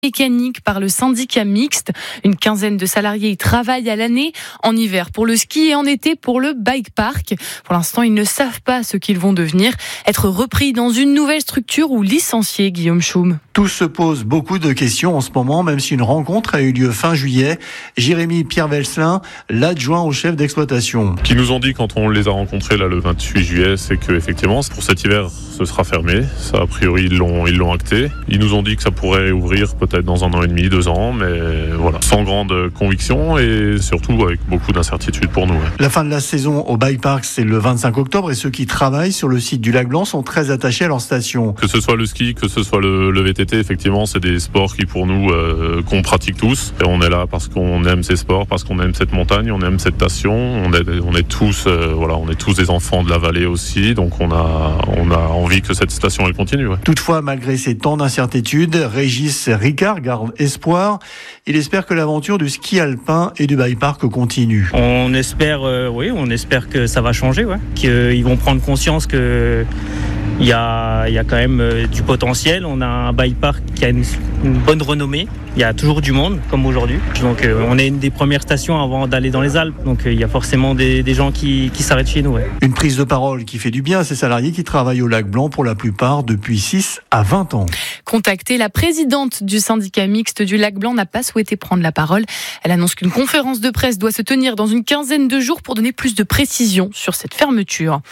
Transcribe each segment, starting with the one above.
mécanique par le syndicat mixte. Une quinzaine de salariés y travaillent à l'année, en hiver pour le ski et en été pour le bike park. Pour l'instant, ils ne savent pas ce qu'ils vont devenir, être repris dans une nouvelle structure ou licenciés, Guillaume Schum. Tous se posent beaucoup de questions en ce moment, même si une rencontre a eu lieu fin juillet. Jérémy Pierre-Velslin, l'adjoint au chef d'exploitation. Ce qu'ils nous ont dit quand on les a rencontrés là, le 28 juillet, c'est qu'effectivement, pour cet hiver, ce sera fermé. Ça, a priori, ils l'ont acté. Ils nous ont dit que ça pourrait ouvrir peut-être dans 1 an et demi, 2 ans, mais voilà, sans grande conviction et surtout avec beaucoup d'incertitude pour nous. La fin de la saison au bike park, c'est le 25 octobre et ceux qui travaillent sur le site du Lac Blanc sont très attachés à leur station. Que ce soit le ski, que ce soit le VTT, effectivement, c'est des sports qui pour nous, qu'on pratique tous. Et on est là parce qu'on aime ces sports, parce qu'on aime cette montagne, on aime cette station. On est tous, on est tous des enfants de la vallée aussi, donc on a envie que cette station elle continue. Ouais. Toutefois, malgré ces temps d'incertitude, Régis Ricard garde espoir. Il espère que l'aventure du ski alpin et du bike park continue. On espère que ça va changer, qu'ils vont prendre conscience que il y a quand même du potentiel. On a un bike park qui a une bonne renommée. Il y a toujours du monde, comme aujourd'hui. Donc on est une des premières stations avant d'aller dans les Alpes. Donc il y a forcément des gens qui s'arrêtent chez nous. Ouais. Une prise de parole qui fait du bien à ces salariés qui travaillent au Lac Blanc pour la plupart depuis 6 à 20 ans. Contactée, la présidente du syndicat mixte du Lac Blanc n'a pas souhaité prendre la parole. Elle annonce qu'une conférence de presse doit se tenir dans une quinzaine de jours pour donner plus de précisions sur cette fermeture.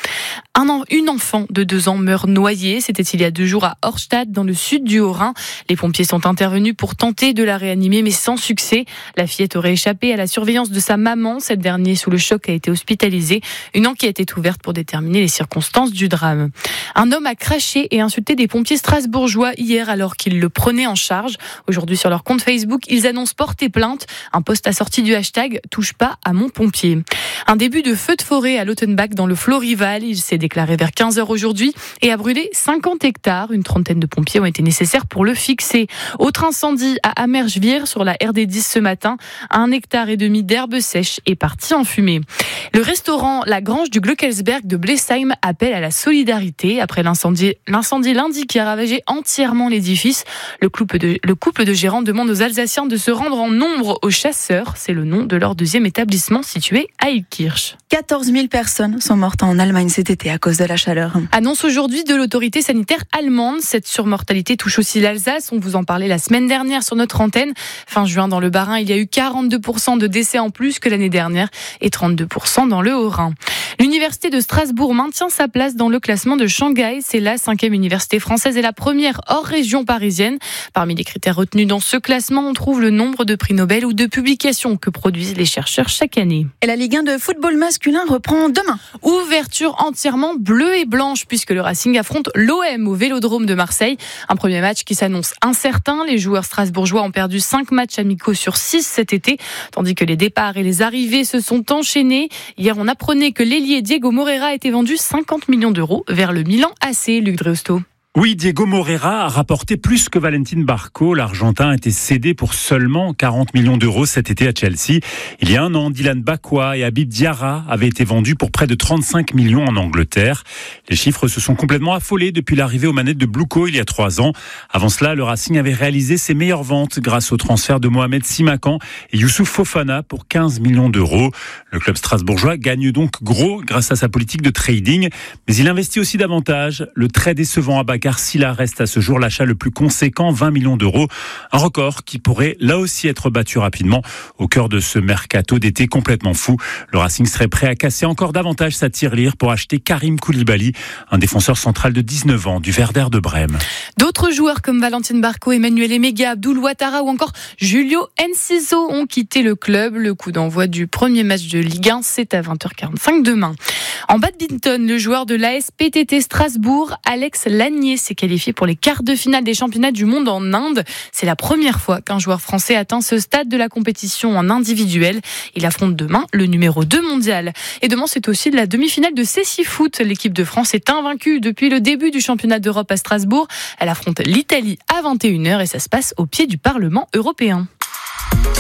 Une enfant de 2 ans meurt noyée. C'était il y a 2 jours à Horstadt, dans le sud du Haut-Rhin. Les pompiers sont intervenus pour tenter de la réanimer, mais sans succès. La fillette aurait échappé à la surveillance de sa maman. Cette dernière, sous le choc, a été hospitalisée. Une enquête est ouverte pour déterminer les circonstances du drame. Un homme a craché et insulté des pompiers strasbourgeois hier alors qu'ils le prenaient en charge. Aujourd'hui, sur leur compte Facebook, ils annoncent porter plainte. Un post assorti du hashtag « Touche pas à mon pompier ». Un début de feu de forêt à Lautenbach dans le Florival. Il s'est déclaré vers 15h aujourd'hui et a brûlé 50 hectares. Une trentaine de pompiers ont été nécessaires pour le fixer. Autre incendie à Amerschwir sur la RD10 ce matin. 1,5 hectare d'herbe sèche est parti en fumée. Le restaurant La Grange du Glöckelsberg de Blesheim appelle à la solidarité après l'incendie lundi qui a ravagé entièrement l'édifice. Le couple de gérants demande aux Alsaciens de se rendre en nombre aux chasseurs. C'est le nom de leur 2e établissement situé à Ilkirch. 14 000 personnes sont mortes en Allemagne cet été à cause de la chaleur. Annonce aujourd'hui de l'autorité sanitaire allemande. Cette surmortalité touche aussi l'Alsace. On vous en parlait la semaine dernière sur notre antenne. Fin juin, dans le Bas-Rhin, il y a eu 42% de décès en plus que l'année dernière et 32% dans le Haut-Rhin. L'université de Strasbourg maintient sa place dans le classement de Shanghai. C'est la 5e université française et la première hors région parisienne. Parmi les critères retenus dans ce classement, on trouve le nombre de prix Nobel ou de publications que produisent les chercheurs chaque année. Et la Ligue 1 de football masculin reprend demain. Ouverture entièrement bleue et blanche puisque le Racing affronte l'OM au Vélodrome de Marseille. Un premier match qui s'annonce incertain. Les joueurs strasbourgeois ont perdu 5 matchs amicaux sur 6 cet été, tandis que les départs et les arrivées se sont enchaînés. Hier, on apprenait que l'ailier Diego Moreira a été vendu 50 millions d'euros vers le Milan AC, Luc Dreosto. Oui, Diego Moreira a rapporté plus que Valentin Barco. L'Argentin a été cédé pour seulement 40 millions d'euros cet été à Chelsea. Il y a 1 an, Dylan Bakwa et Habib Diarra avaient été vendus pour près de 35 millions en Angleterre. Les chiffres se sont complètement affolés depuis l'arrivée aux manettes de Bluco il y a 3 ans. Avant cela, le Racing avait réalisé ses meilleures ventes grâce au transfert de Mohamed Simakan et Youssouf Fofana pour 15 millions d'euros. Le club strasbourgeois gagne donc gros grâce à sa politique de trading, mais il investit aussi davantage. Le très décevant Abakar Silla reste à ce jour l'achat le plus conséquent, 20 millions d'euros. Un record qui pourrait là aussi être battu rapidement au cœur de ce mercato d'été complètement fou. Le Racing serait prêt à casser encore davantage sa tirelire pour acheter Karim Koulibaly, un défenseur central de 19 ans du Werder de Brême. D'autres joueurs comme Valentin Barco, Emmanuel Emega, Abdoul Ouattara ou encore Julio Enciso ont quitté le club. Le coup d'envoi du premier match de Ligue 1, c'est à 20h45 demain. En badminton, le joueur de l'AS PTT Strasbourg, Alex Lanier, s'est qualifié pour les quarts de finale des championnats du monde en Inde. C'est la première fois qu'un joueur français atteint ce stade de la compétition en individuel. Il affronte demain le numéro 2 mondial. Et demain, c'est aussi la demi-finale de Cécifoot. L'équipe de France est invaincue depuis le début du championnat d'Europe à Strasbourg. Elle affronte l'Italie à 21h et ça se passe au pied du Parlement européen.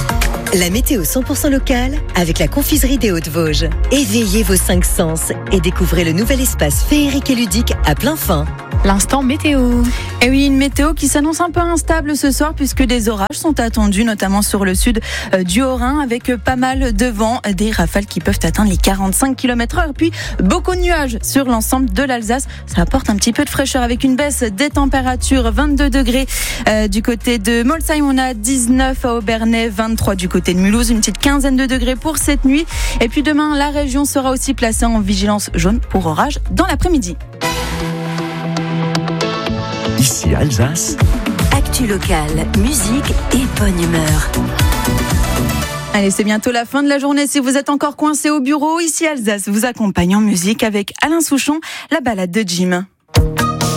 La météo 100% locale avec la confiserie des Hauts-de-Vosges. Éveillez vos 5 sens et découvrez le nouvel espace féerique et ludique à plein fin. L'instant météo. Et oui, une météo qui s'annonce un peu instable ce soir puisque des orages sont attendus, notamment sur le sud du Haut-Rhin, avec pas mal de vent, des rafales qui peuvent atteindre les 45 km/h. Puis beaucoup de nuages sur l'ensemble de l'Alsace. Ça apporte un petit peu de fraîcheur avec une baisse des températures. 22 degrés du côté de Molsheim, on a 19 à Obernai, 23 du côté de Mulhouse, une petite quinzaine de degrés pour cette nuit. Et puis demain, la région sera aussi placée en vigilance jaune pour orage dans l'après-midi. Ici Alsace. Actu locale, musique et bonne humeur. Allez, c'est bientôt la fin de la journée. Si vous êtes encore coincé au bureau, ici Alsace vous accompagne en musique avec Alain Souchon, la balade de Jim.